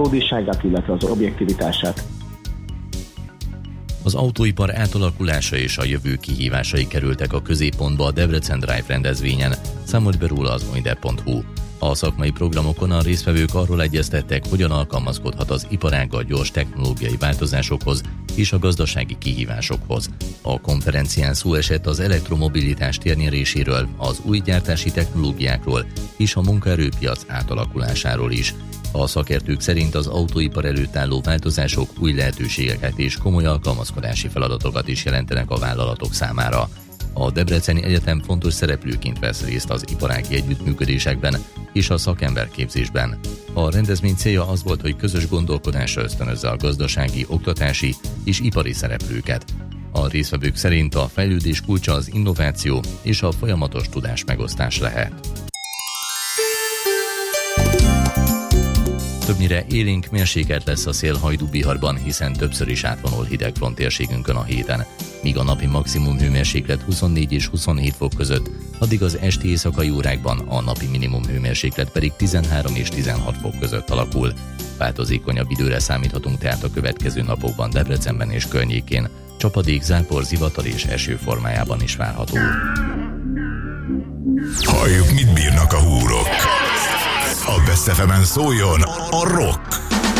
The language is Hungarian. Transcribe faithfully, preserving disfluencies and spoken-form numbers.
valódiságát, illetve az objektivitását. Az autóipar átalakulása és a jövő kihívásai kerültek a középpontba a Debrecen Drive rendezvényen, számolt be róla az oider pont hu. A szakmai programokon a résztvevők arról egyeztettek, hogyan alkalmazkodhat az iparág a gyors technológiai változásokhoz és a gazdasági kihívásokhoz. A konferencián szó esett az elektromobilitás térnyeréséről, az új gyártási technológiákról és a munkaerőpiac átalakulásáról is. A szakértők szerint az autóipar előtt álló változások új lehetőségeket és komoly alkalmazkodási feladatokat is jelentenek a vállalatok számára. A Debreceni Egyetem fontos szereplőként vesz részt az iparági együttműködésekben és a szakemberképzésben. A rendezvény célja az volt, hogy közös gondolkodásra ösztönözze a gazdasági, oktatási és ipari szereplőket. A résztvevők szerint a fejlődés kulcsa az innováció és a folyamatos tudás megosztás lehet. Többnyire élénk mérsékelt lesz a szél Hajdú-Biharban, hiszen többször is átvonul hidegfront térségünkön a héten. Míg a napi maximum hőmérséklet huszonnégy és huszonhét fok között, addig az esti éjszakai órákban a napi minimum hőmérséklet pedig tizenhárom és tizenhat fok között alakul. Változékonyabb időre számíthatunk tehát a következő napokban Debrecenben és környékén. Csapadék, zápor, zivatar és eső formájában is várható. Halljuk, mit bírnak a húrok. A Best ef emen szóljon a rock!